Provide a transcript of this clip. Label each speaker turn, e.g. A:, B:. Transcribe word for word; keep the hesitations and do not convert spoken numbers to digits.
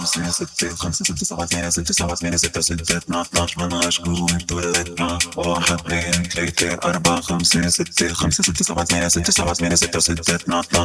A: خمسة ستة خمسة ستة سبعة ثمانية ستة سبعة ثمانية ستة ستة اثنا عشر ثمانية قول تولدنا واحد اثنين ثلاثة أربعة خمسة ستة خمسة ستة سبعة ثمانية ستة سبعة ثمانية ستة ستة اثنا عشر